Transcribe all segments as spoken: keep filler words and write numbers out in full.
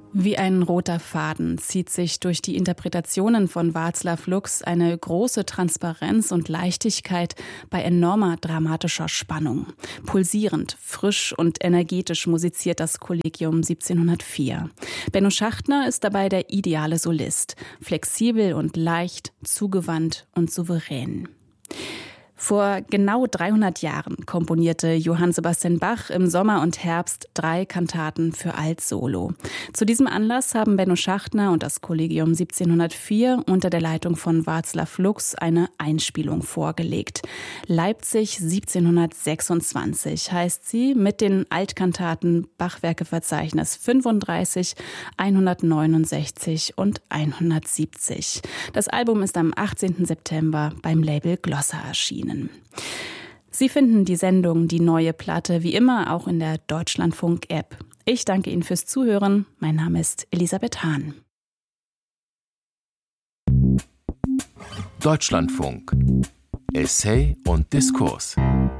Wie ein roter Faden zieht sich durch die Interpretationen von Václav Lux eine große Transparenz und Leichtigkeit bei enormer dramatischer Spannung. Pulsierend, frisch und energetisch musiziert das Kollegium siebzehnhundertvier. Benno Schachtner ist dabei der ideale Solist, flexibel und leicht, zugewandt und souverän. Vor genau dreihundert Jahren komponierte Johann Sebastian Bach im Sommer und Herbst drei Kantaten für Alt-Solo. Zu diesem Anlass haben Benno Schachtner und das Kollegium siebzehnhundertvier unter der Leitung von Václav Lux eine Einspielung vorgelegt. Leipzig siebzehnhundertsechsundzwanzig heißt sie mit den Altkantaten Bachwerkeverzeichnis fünfunddreißig, hundertneunundsechzig und hundertsiebzig. Das Album ist am achtzehnten September beim Label Glossa erschienen. Sie finden die Sendung Die neue Platte wie immer auch in der Deutschlandfunk-App. Ich danke Ihnen fürs Zuhören. Mein Name ist Elisabeth Hahn. Deutschlandfunk. Essay und Diskurs.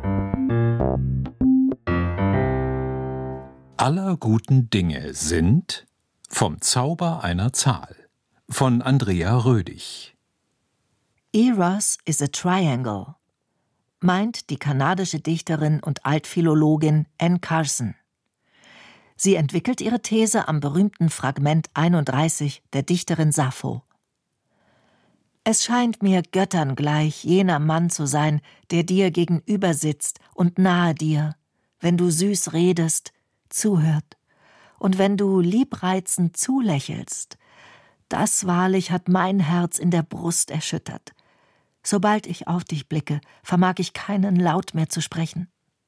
Aller guten Dinge sind vom Zauber einer Zahl von Andrea Rödig. Eros is a triangle, meint die kanadische Dichterin und Altphilologin Anne Carson. Sie entwickelt ihre These am berühmten Fragment einunddreißig der Dichterin Sappho. Es scheint mir Göttern gleich jener Mann zu sein, der dir gegenüber sitzt und nahe dir, wenn du süß redest, zuhört, und wenn du liebreizend zulächelst. Das wahrlich hat mein Herz in der Brust erschüttert. Sobald ich auf dich blicke, vermag ich keinen Laut mehr zu sprechen.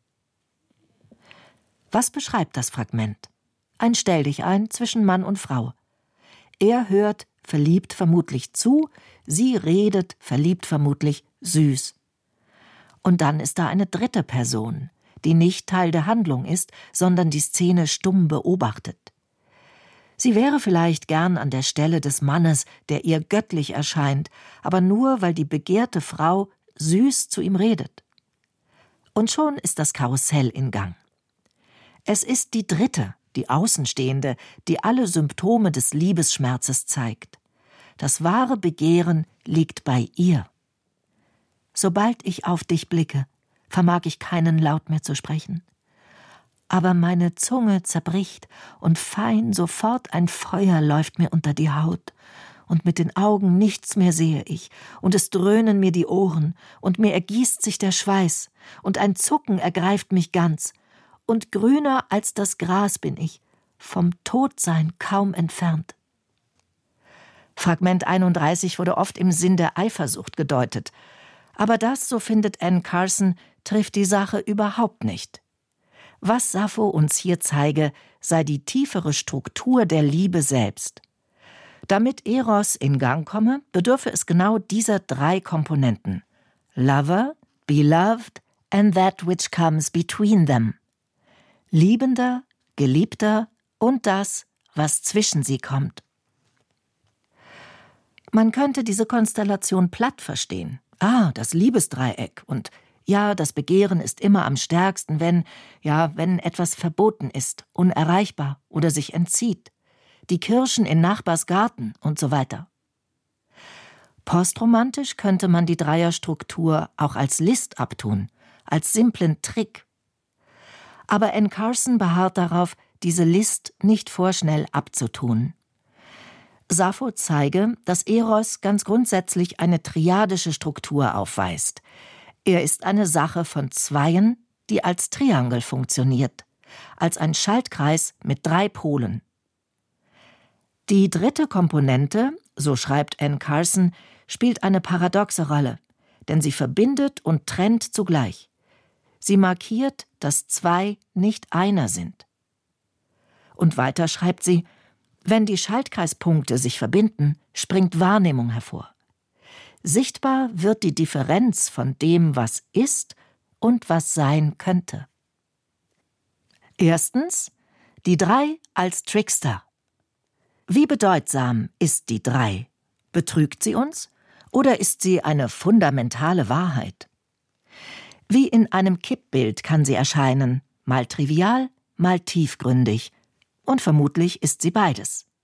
Was beschreibt das Fragment? Ein Stelldichein zwischen Mann und Frau. Er hört verliebt vermutlich zu, sie redet verliebt vermutlich süß. Und dann ist da eine dritte Person, die nicht Teil der Handlung ist, sondern die Szene stumm beobachtet. Sie wäre vielleicht gern an der Stelle des Mannes, der ihr göttlich erscheint, aber nur, weil die begehrte Frau süß zu ihm redet. Und schon ist das Karussell in Gang. Es ist die Dritte, die Außenstehende, die alle Symptome des Liebesschmerzes zeigt. Das wahre Begehren liegt bei ihr. Sobald ich auf dich blicke, vermag ich keinen Laut mehr zu sprechen. Aber meine Zunge zerbricht und fein sofort ein Feuer läuft mir unter die Haut. Und mit den Augen nichts mehr sehe ich, und es dröhnen mir die Ohren, und mir ergießt sich der Schweiß, und ein Zucken ergreift mich ganz, und grüner als das Gras bin ich, vom Todsein kaum entfernt. Fragment einunddreißig wurde oft im Sinn der Eifersucht gedeutet, aber das, so findet Anne Carson, trifft die Sache überhaupt nicht. Was Sappho uns hier zeige, sei die tiefere Struktur der Liebe selbst. Damit Eros in Gang komme, bedürfe es genau dieser drei Komponenten: Lover, Beloved and that which comes between them. Liebender, Geliebter und das, was zwischen sie kommt. Man könnte diese Konstellation platt verstehen. Ah, das Liebesdreieck und ja, das Begehren ist immer am stärksten, wenn, ja, wenn etwas verboten ist, unerreichbar oder sich entzieht. Die Kirschen in Nachbars Garten und so weiter. Postromantisch könnte man die Dreierstruktur auch als List abtun, als simplen Trick. Aber Anne Carson beharrt darauf, diese List nicht vorschnell abzutun. Sappho zeige, dass Eros ganz grundsätzlich eine triadische Struktur aufweist. Er ist eine Sache von Zweien, die als Triangel funktioniert, als ein Schaltkreis mit drei Polen. Die dritte Komponente, so schreibt Anne Carson, spielt eine paradoxe Rolle, denn sie verbindet und trennt zugleich. Sie markiert, dass zwei nicht einer sind. Und weiter schreibt sie, wenn die Schaltkreispunkte sich verbinden, springt Wahrnehmung hervor. Sichtbar wird die Differenz von dem, was ist und was sein könnte. Erstens, die Drei als Trickster. Wie bedeutsam ist die Drei? Betrügt sie uns oder ist sie eine fundamentale Wahrheit? Wie in einem Kippbild kann sie erscheinen, mal trivial, mal tiefgründig. Und vermutlich ist sie beides.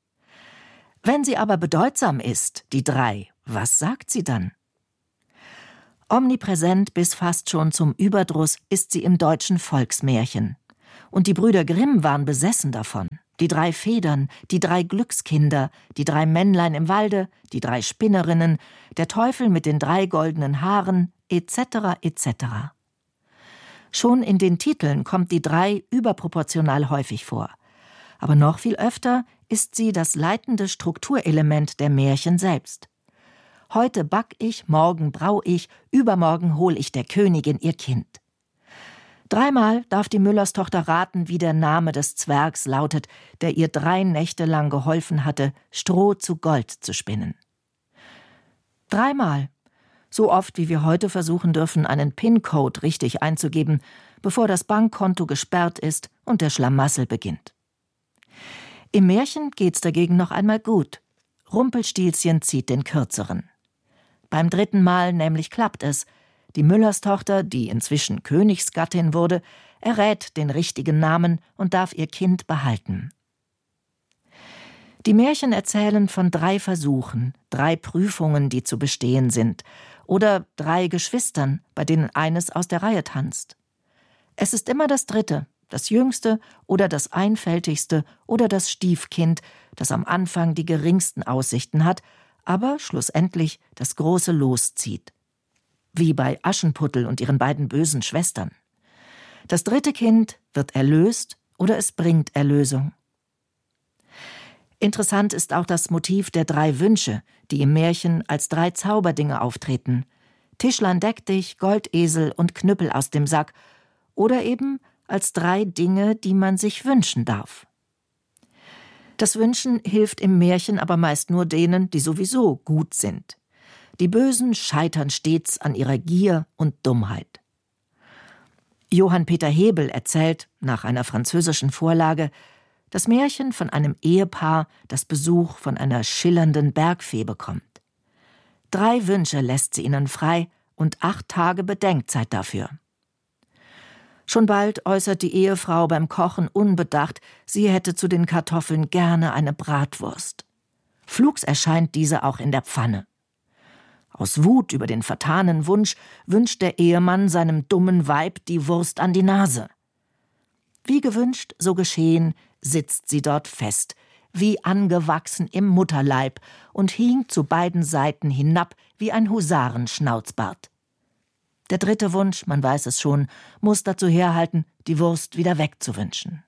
Wenn sie aber bedeutsam ist, die drei, was sagt sie dann? Omnipräsent bis fast schon zum Überdruss ist sie im deutschen Volksmärchen. Und die Brüder Grimm waren besessen davon. Die drei Federn, die drei Glückskinder, die drei Männlein im Walde, die drei Spinnerinnen, der Teufel mit den drei goldenen Haaren, et cetera et cetera. Schon in den Titeln kommt die drei überproportional häufig vor. Aber noch viel öfter ist sie das leitende Strukturelement der Märchen selbst. Heute back ich, morgen brau ich, übermorgen hol ich der Königin ihr Kind. Dreimal darf die Müllerstochter raten, wie der Name des Zwergs lautet, der ihr drei Nächte lang geholfen hatte, Stroh zu Gold zu spinnen. Dreimal. So oft, wie wir heute versuchen dürfen, einen PIN-Code richtig einzugeben, bevor das Bankkonto gesperrt ist und der Schlamassel beginnt. Im Märchen geht's dagegen noch einmal gut. Rumpelstilzchen zieht den Kürzeren. Beim dritten Mal nämlich klappt es. Die Müllerstochter, die inzwischen Königsgattin wurde, errät den richtigen Namen und darf ihr Kind behalten. Die Märchen erzählen von drei Versuchen, drei Prüfungen, die zu bestehen sind, oder drei Geschwistern, bei denen eines aus der Reihe tanzt. Es ist immer das Dritte, das Jüngste oder das Einfältigste oder das Stiefkind, das am Anfang die geringsten Aussichten hat, aber schlussendlich das große Los zieht. Wie bei Aschenputtel und ihren beiden bösen Schwestern. Das dritte Kind wird erlöst oder es bringt Erlösung. Interessant ist auch das Motiv der drei Wünsche, die im Märchen als drei Zauberdinge auftreten. Tischlein deck dich, Goldesel und Knüppel aus dem Sack. Oder eben als drei Dinge, die man sich wünschen darf. Das Wünschen hilft im Märchen aber meist nur denen, die sowieso gut sind. Die Bösen scheitern stets an ihrer Gier und Dummheit. Johann Peter Hebel erzählt, nach einer französischen Vorlage, das Märchen von einem Ehepaar, das Besuch von einer schillernden Bergfee bekommt. Drei Wünsche lässt sie ihnen frei und acht Tage Bedenkzeit dafür. Schon bald äußert die Ehefrau beim Kochen unbedacht, sie hätte zu den Kartoffeln gerne eine Bratwurst. Flugs erscheint diese auch in der Pfanne. Aus Wut über den vertanen Wunsch wünscht der Ehemann seinem dummen Weib die Wurst an die Nase. Wie gewünscht, so geschehen, sitzt sie dort fest, wie angewachsen im Mutterleib und hinkt zu beiden Seiten hinab wie ein Husarenschnauzbart. Der dritte Wunsch, man weiß es schon, muss dazu herhalten, die Wurst wieder wegzuwünschen.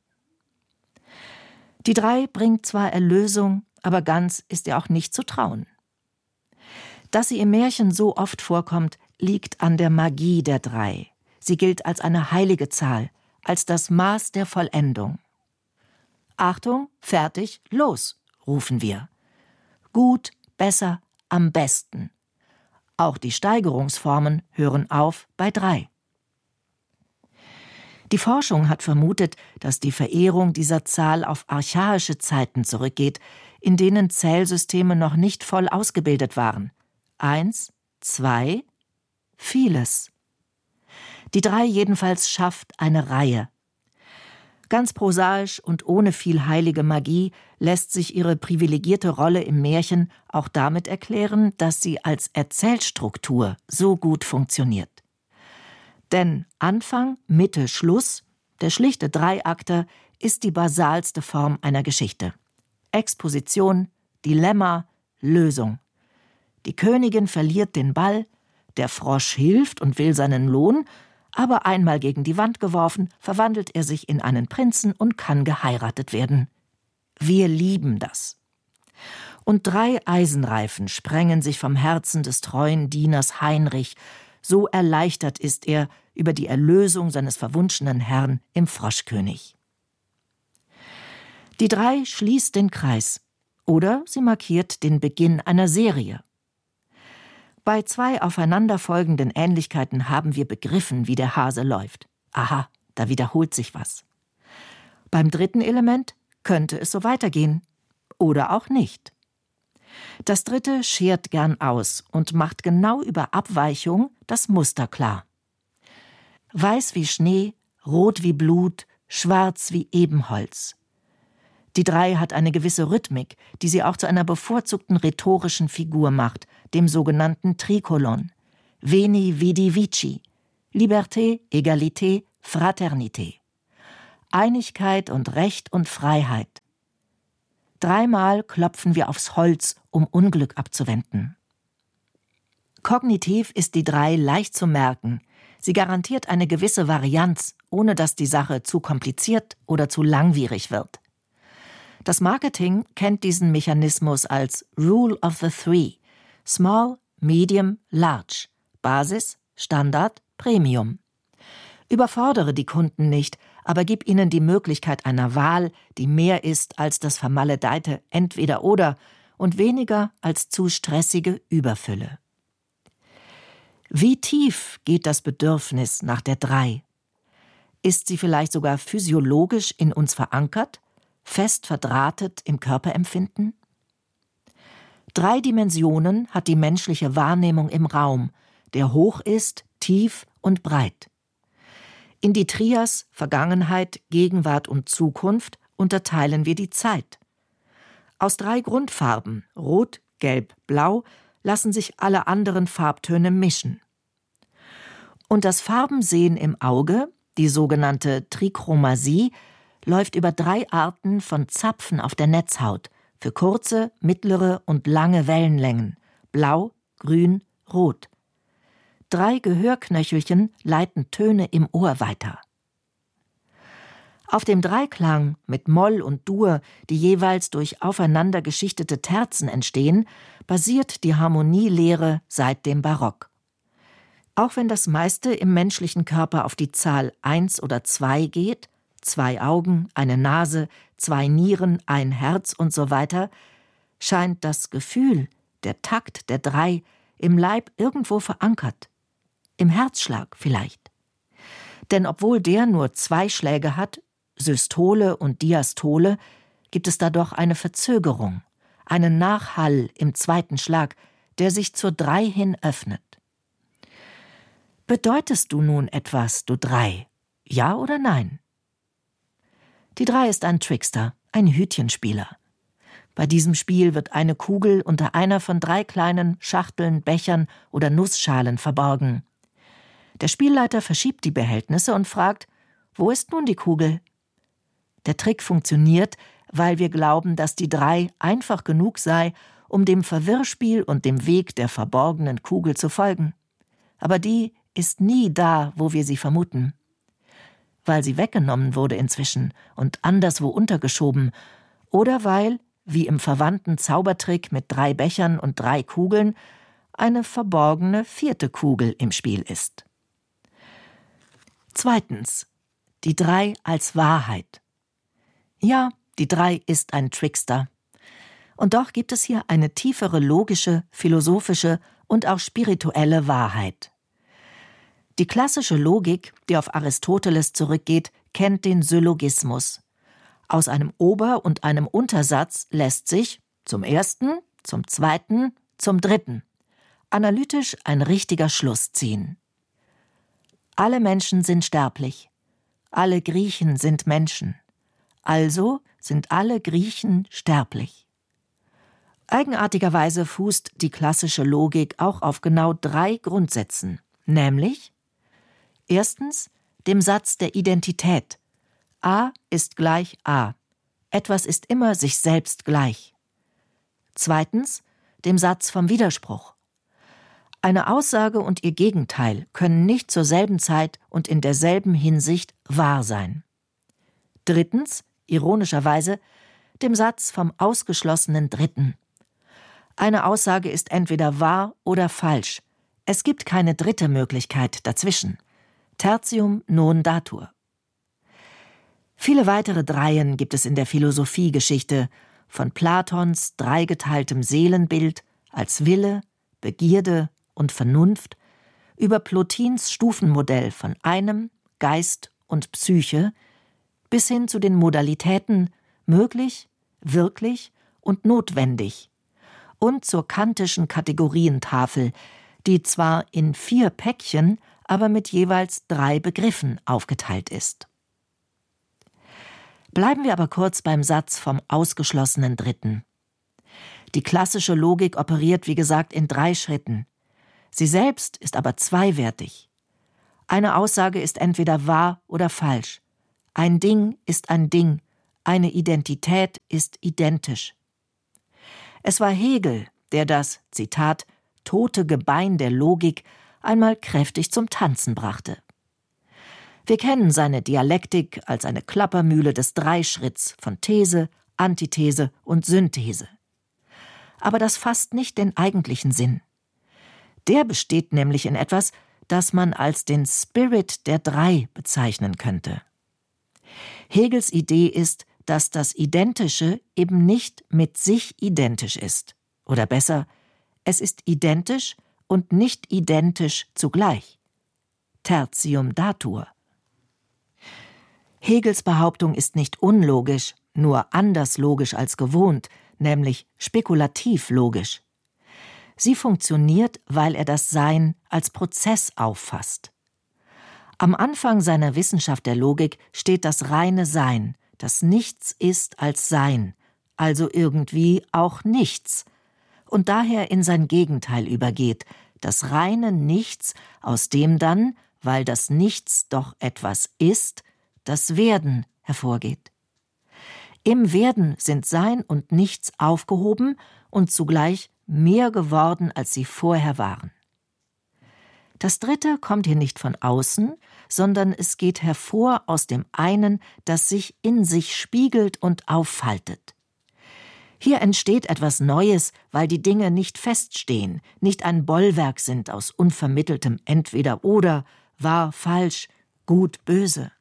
Die drei bringt zwar Erlösung, aber ganz ist ihr auch nicht zu trauen. Dass sie im Märchen so oft vorkommt, liegt an der Magie der drei. Sie gilt als eine heilige Zahl, als das Maß der Vollendung. Achtung, fertig, los, rufen wir. Gut, besser, am besten. Auch die Steigerungsformen hören auf bei drei. Die Forschung hat vermutet, dass die Verehrung dieser Zahl auf archaische Zeiten zurückgeht, in denen Zählsysteme noch nicht voll ausgebildet waren. Eins, zwei, vieles. Die drei jedenfalls schafft eine Reihe. Ganz prosaisch und ohne viel heilige Magie lässt sich ihre privilegierte Rolle im Märchen auch damit erklären, dass sie als Erzählstruktur so gut funktioniert. Denn Anfang, Mitte, Schluss, der schlichte Dreiakter, ist die basalste Form einer Geschichte. Exposition, Dilemma, Lösung. Die Königin verliert den Ball, der Frosch hilft und will seinen Lohn, aber einmal gegen die Wand geworfen, verwandelt er sich in einen Prinzen und kann geheiratet werden. Wir lieben das. Und drei Eisenreifen sprengen sich vom Herzen des treuen Dieners Heinrich, so erleichtert ist er über die Erlösung seines verwunschenen Herrn im Froschkönig. Die drei schließt den Kreis, oder sie markiert den Beginn einer Serie. Bei zwei aufeinanderfolgenden Ähnlichkeiten haben wir begriffen, wie der Hase läuft. Aha, da wiederholt sich was. Beim dritten Element könnte es so weitergehen. Oder auch nicht. Das dritte schert gern aus und macht genau über Abweichung das Muster klar. Weiß wie Schnee, rot wie Blut, schwarz wie Ebenholz. Die Drei hat eine gewisse Rhythmik, die sie auch zu einer bevorzugten rhetorischen Figur macht, dem sogenannten Trikolon. Veni, vidi, vici. Liberté, Egalité, Fraternité. Einigkeit und Recht und Freiheit. Dreimal klopfen wir aufs Holz, um Unglück abzuwenden. Kognitiv ist die Drei leicht zu merken. Sie garantiert eine gewisse Varianz, ohne dass die Sache zu kompliziert oder zu langwierig wird. Das Marketing kennt diesen Mechanismus als Rule of the Three: Small, Medium, Large, Basis, Standard, Premium. Überfordere die Kunden nicht, aber gib ihnen die Möglichkeit einer Wahl, die mehr ist als das vermaledeite Entweder-Oder und weniger als zu stressige Überfülle. Wie tief geht das Bedürfnis nach der Drei? Ist sie vielleicht sogar physiologisch in uns verankert, fest verdrahtet im Körperempfinden? Drei Dimensionen hat die menschliche Wahrnehmung im Raum, der hoch ist, tief und breit. In die Trias Vergangenheit, Gegenwart und Zukunft unterteilen wir die Zeit. Aus drei Grundfarben, Rot, Gelb, Blau, lassen sich alle anderen Farbtöne mischen. Und das Farbensehen im Auge, die sogenannte Trichromasie, läuft über drei Arten von Zapfen auf der Netzhaut für kurze, mittlere und lange Wellenlängen: Blau, Grün, Rot. Drei Gehörknöchelchen leiten Töne im Ohr weiter. Auf dem Dreiklang mit Moll und Dur, die jeweils durch aufeinander geschichtete Terzen entstehen, basiert die Harmonielehre seit dem Barock. Auch wenn das meiste im menschlichen Körper auf die Zahl eins oder zwei geht, zwei Augen, eine Nase, zwei Nieren, ein Herz und so weiter, scheint das Gefühl, der Takt der Drei im Leib irgendwo verankert. Im Herzschlag vielleicht. Denn obwohl der nur zwei Schläge hat, Systole und Diastole, gibt es da doch eine Verzögerung, einen Nachhall im zweiten Schlag, der sich zur Drei hin öffnet. Bedeutest du nun etwas, du Drei? Ja oder nein? Die Drei ist ein Trickster, ein Hütchenspieler. Bei diesem Spiel wird eine Kugel unter einer von drei kleinen Schachteln, Bechern oder Nussschalen verborgen. Der Spielleiter verschiebt die Behältnisse und fragt: Wo ist nun die Kugel? Der Trick funktioniert, weil wir glauben, dass die Drei einfach genug sei, um dem Verwirrspiel und dem Weg der verborgenen Kugel zu folgen. Aber die ist nie da, wo wir sie vermuten. Weil sie weggenommen wurde inzwischen und anderswo untergeschoben, oder weil, wie im verwandten Zaubertrick mit drei Bechern und drei Kugeln, eine verborgene vierte Kugel im Spiel ist. Zweitens. Die Drei als Wahrheit. Ja, die Drei ist ein Trickster. Und doch gibt es hier eine tiefere logische, philosophische und auch spirituelle Wahrheit. Die klassische Logik, die auf Aristoteles zurückgeht, kennt den Syllogismus. Aus einem Ober- und einem Untersatz lässt sich zum ersten, zum zweiten, zum dritten analytisch ein richtiger Schluss ziehen. Alle Menschen sind sterblich. Alle Griechen sind Menschen. Also sind alle Griechen sterblich. Eigenartigerweise fußt die klassische Logik auch auf genau drei Grundsätzen, nämlich erstens dem Satz der Identität. A ist gleich A. Etwas ist immer sich selbst gleich. Zweitens dem Satz vom Widerspruch. Eine Aussage und ihr Gegenteil können nicht zur selben Zeit und in derselben Hinsicht wahr sein. Drittens, ironischerweise, dem Satz vom ausgeschlossenen Dritten. Eine Aussage ist entweder wahr oder falsch. Es gibt keine dritte Möglichkeit dazwischen. Tertium non datur. Viele weitere Dreien gibt es in der Philosophiegeschichte, von Platons dreigeteiltem Seelenbild als Wille, Begierde und Vernunft, über Plotins Stufenmodell von einem, Geist und Psyche, bis hin zu den Modalitäten möglich, wirklich und notwendig und zur kantischen Kategorientafel, die zwar in vier Päckchen, aber mit jeweils drei Begriffen aufgeteilt ist. Bleiben wir aber kurz beim Satz vom ausgeschlossenen Dritten. Die klassische Logik operiert, wie gesagt, in drei Schritten. Sie selbst ist aber zweiwertig. Eine Aussage ist entweder wahr oder falsch. Ein Ding ist ein Ding. Eine Identität ist identisch. Es war Hegel, der das, Zitat, tote Gebein der Logik einmal kräftig zum Tanzen brachte. Wir kennen seine Dialektik als eine Klappermühle des Dreischritts von These, Antithese und Synthese. Aber das fasst nicht den eigentlichen Sinn. Der besteht nämlich in etwas, das man als den Spirit der Drei bezeichnen könnte. Hegels Idee ist, dass das Identische eben nicht mit sich identisch ist. Oder besser, es ist identisch und nicht identisch zugleich. Tertium datur. Hegels Behauptung ist nicht unlogisch, nur anders logisch als gewohnt, nämlich spekulativ logisch. Sie funktioniert, weil er das Sein als Prozess auffasst. Am Anfang seiner Wissenschaft der Logik steht das reine Sein, das nichts ist als Sein, also irgendwie auch nichts, und daher in sein Gegenteil übergeht, das reine Nichts, aus dem dann, weil das Nichts doch etwas ist, das Werden hervorgeht. Im Werden sind Sein und Nichts aufgehoben und zugleich mehr geworden, als sie vorher waren. Das Dritte kommt hier nicht von außen, sondern es geht hervor aus dem einen, das sich in sich spiegelt und auffaltet. Hier entsteht etwas Neues, weil die Dinge nicht feststehen, nicht ein Bollwerk sind aus unvermitteltem Entweder-Oder, wahr, falsch, gut, böse.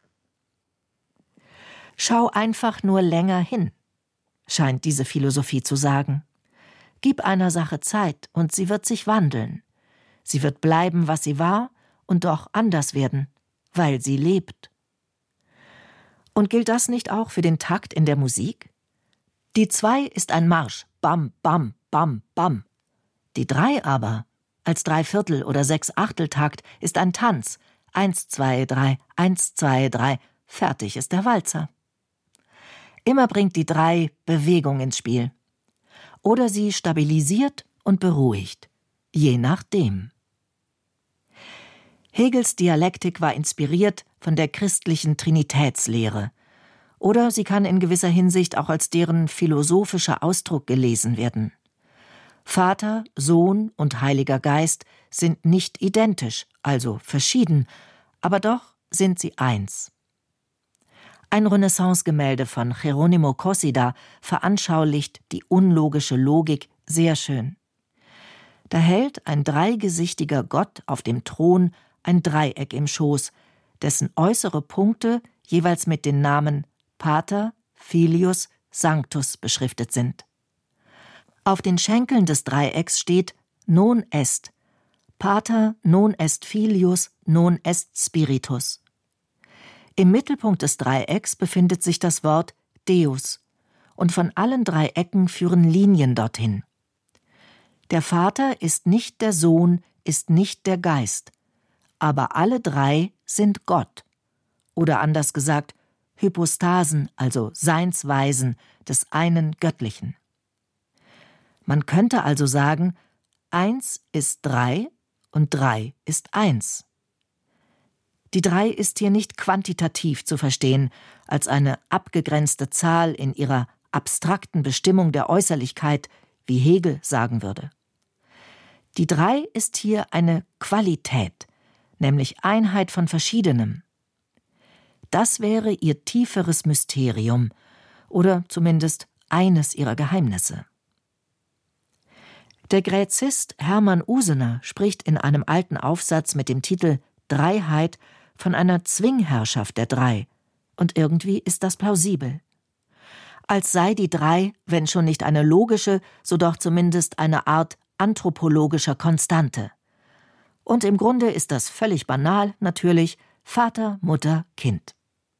Schau einfach nur länger hin, scheint diese Philosophie zu sagen. Gib einer Sache Zeit und sie wird sich wandeln. Sie wird bleiben, was sie war, und doch anders werden, weil sie lebt. Und gilt das nicht auch für den Takt in der Musik? Die Zwei ist ein Marsch, bam, bam, bam, bam. Die Drei aber, als Dreiviertel- oder Sechsachteltakt, ist ein Tanz. Eins, zwei, drei, eins, zwei, drei, fertig ist der Walzer. Immer bringt die Drei Bewegung ins Spiel. Oder sie stabilisiert und beruhigt, je nachdem. Hegels Dialektik war inspiriert von der christlichen Trinitätslehre. Oder sie kann in gewisser Hinsicht auch als deren philosophischer Ausdruck gelesen werden. Vater, Sohn und Heiliger Geist sind nicht identisch, also verschieden, aber doch sind sie eins. Ein Renaissance-Gemälde von Geronimo Cossida veranschaulicht die unlogische Logik sehr schön. Da hält ein dreigesichtiger Gott auf dem Thron ein Dreieck im Schoß, dessen äußere Punkte jeweils mit den Namen Pater, Filius, Sanctus beschriftet sind. Auf den Schenkeln des Dreiecks steht Non est, Pater, non est Filius, non est Spiritus. Im Mittelpunkt des Dreiecks befindet sich das Wort Deus, und von allen drei Ecken führen Linien dorthin. Der Vater ist nicht der Sohn, ist nicht der Geist, aber alle drei sind Gott, oder anders gesagt, Hypostasen, also Seinsweisen des einen Göttlichen. Man könnte also sagen, eins ist drei und drei ist eins. Die Drei ist hier nicht quantitativ zu verstehen, als eine abgegrenzte Zahl in ihrer abstrakten Bestimmung der Äußerlichkeit, wie Hegel sagen würde. Die Drei ist hier eine Qualität, nämlich Einheit von Verschiedenem. Das wäre ihr tieferes Mysterium oder zumindest eines ihrer Geheimnisse. Der Gräzist Hermann Usener spricht in einem alten Aufsatz mit dem Titel Dreiheit von einer Zwingherrschaft der Drei, und irgendwie ist das plausibel. Als sei die Drei, wenn schon nicht eine logische, so doch zumindest eine Art anthropologischer Konstante. Und im Grunde ist das völlig banal, natürlich, Vater, Mutter, Kind.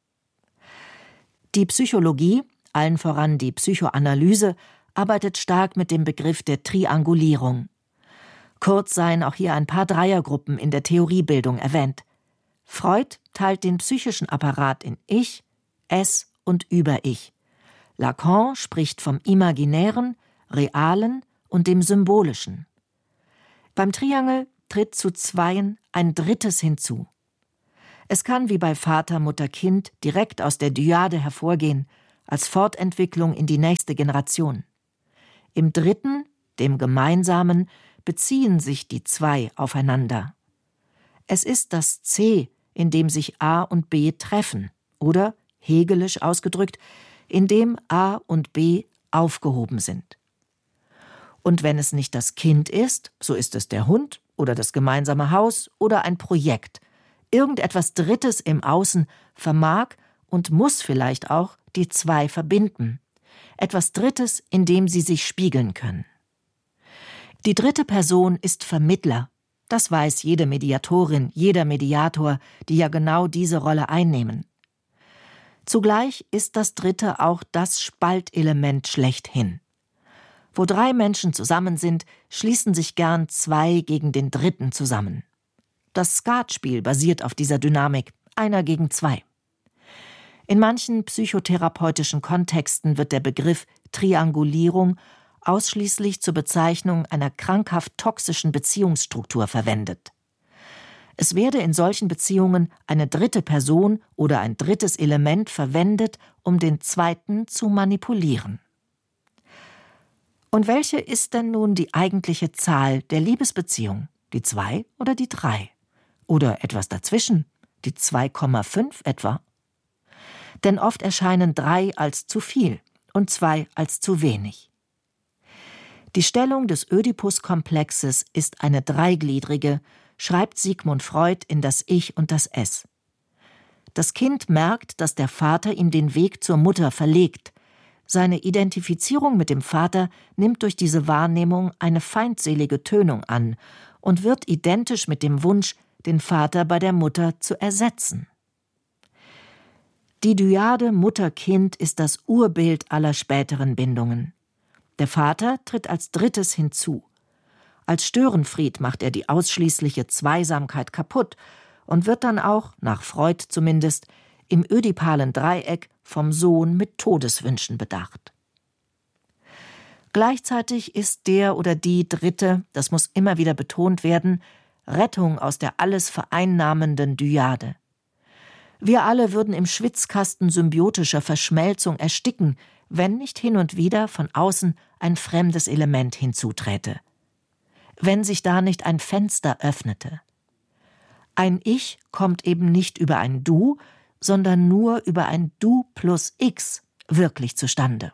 Die Psychologie, allen voran die Psychoanalyse, arbeitet stark mit dem Begriff der Triangulierung. Kurz seien auch hier ein paar Dreiergruppen in der Theoriebildung erwähnt. Freud teilt den psychischen Apparat in Ich, Es und Über-Ich. Lacan spricht vom Imaginären, Realen und dem Symbolischen. Beim Triangel tritt zu Zweien ein Drittes hinzu. Es kann wie bei Vater, Mutter, Kind direkt aus der Dyade hervorgehen, als Fortentwicklung in die nächste Generation. Im Dritten, dem Gemeinsamen, beziehen sich die zwei aufeinander. Es ist das C, in dem sich A und B treffen, oder, hegelisch ausgedrückt, in dem A und B aufgehoben sind. Und wenn es nicht das Kind ist, so ist es der Hund oder das gemeinsame Haus oder ein Projekt. Irgendetwas Drittes im Außen vermag und muss vielleicht auch die zwei verbinden. Etwas Drittes, in dem sie sich spiegeln können. Die dritte Person ist Vermittler. Das weiß jede Mediatorin, jeder Mediator, die ja genau diese Rolle einnehmen. Zugleich ist das Dritte auch das Spaltelement schlechthin. Wo drei Menschen zusammen sind, schließen sich gern zwei gegen den Dritten zusammen. Das Skatspiel basiert auf dieser Dynamik, einer gegen zwei. In manchen psychotherapeutischen Kontexten wird der Begriff Triangulierung ausschließlich zur Bezeichnung einer krankhaft toxischen Beziehungsstruktur verwendet. Es werde in solchen Beziehungen eine dritte Person oder ein drittes Element verwendet, um den zweiten zu manipulieren. Und welche ist denn nun die eigentliche Zahl der Liebesbeziehung? Die zwei oder die drei? Oder etwas dazwischen, die zwei Komma fünf etwa? Denn oft erscheinen drei als zu viel und zwei als zu wenig. Die Stellung des Ödipus-Komplexes ist eine dreigliedrige, schreibt Sigmund Freud in Das Ich und das Es. Das Kind merkt, dass der Vater ihm den Weg zur Mutter verlegt. Seine Identifizierung mit dem Vater nimmt durch diese Wahrnehmung eine feindselige Tönung an und wird identisch mit dem Wunsch, den Vater bei der Mutter zu ersetzen. Die Dyade Mutter-Kind ist das Urbild aller späteren Bindungen. Der Vater tritt als Drittes hinzu. Als Störenfried macht er die ausschließliche Zweisamkeit kaputt und wird dann auch, nach Freud zumindest, im ödipalen Dreieck vom Sohn mit Todeswünschen bedacht. Gleichzeitig ist der oder die Dritte, das muss immer wieder betont werden, Rettung aus der alles vereinnahmenden Dyade. Wir alle würden im Schwitzkasten symbiotischer Verschmelzung ersticken, wenn nicht hin und wieder von außen ein fremdes Element hinzuträte. Wenn sich da nicht ein Fenster öffnete. Ein Ich kommt eben nicht über ein Du, sondern nur über ein Du plus X wirklich zustande.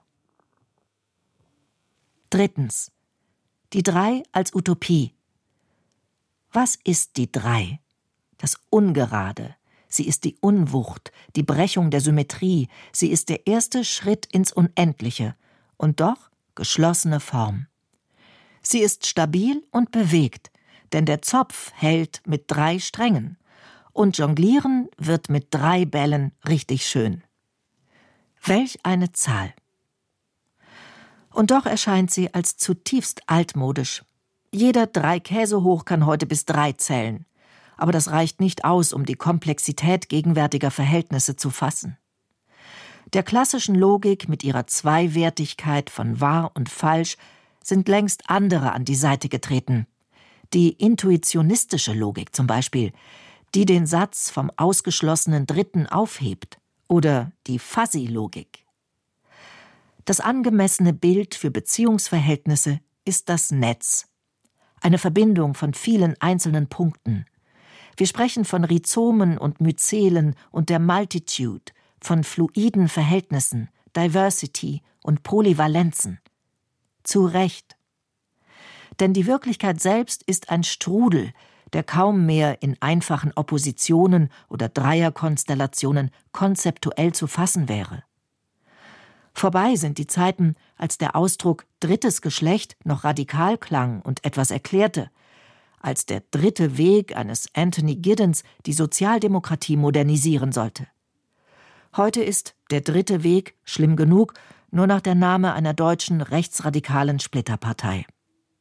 Drittens. Die Drei als Utopie. Was ist die Drei? Das Ungerade. Sie ist die Unwucht, die Brechung der Symmetrie. Sie ist der erste Schritt ins Unendliche und doch geschlossene Form. Sie ist stabil und bewegt, denn der Zopf hält mit drei Strängen und Jonglieren wird mit drei Bällen richtig schön. Welch eine Zahl! Und doch erscheint sie als zutiefst altmodisch. Jeder drei Käse hoch kann heute bis drei zählen. Aber das reicht nicht aus, um die Komplexität gegenwärtiger Verhältnisse zu fassen. Der klassischen Logik mit ihrer Zweiwertigkeit von wahr und falsch sind längst andere an die Seite getreten. Die intuitionistische Logik zum Beispiel, die den Satz vom ausgeschlossenen Dritten aufhebt, oder die Fuzzy-Logik. Das angemessene Bild für Beziehungsverhältnisse ist das Netz. Eine Verbindung von vielen einzelnen Punkten. Wir sprechen von Rhizomen und Myzelen und der Multitude, von fluiden Verhältnissen, Diversity und Polyvalenzen. Zu Recht. Denn die Wirklichkeit selbst ist ein Strudel, der kaum mehr in einfachen Oppositionen oder Dreierkonstellationen konzeptuell zu fassen wäre. Vorbei sind die Zeiten, als der Ausdruck drittes Geschlecht noch radikal klang und etwas erklärte, als der dritte Weg eines Anthony Giddens die Sozialdemokratie modernisieren sollte. Heute ist der dritte Weg, schlimm genug, nur noch der Name einer deutschen rechtsradikalen Splitterpartei.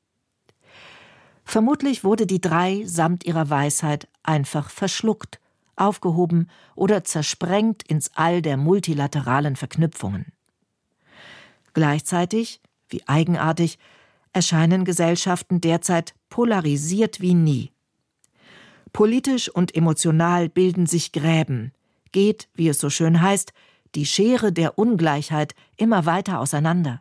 Vermutlich wurde die Drei samt ihrer Weisheit einfach verschluckt, aufgehoben oder zersprengt ins All der multilateralen Verknüpfungen. Gleichzeitig, wie eigenartig, erscheinen Gesellschaften derzeit polarisiert wie nie. Politisch und emotional bilden sich Gräben, geht, wie es so schön heißt, die Schere der Ungleichheit immer weiter auseinander.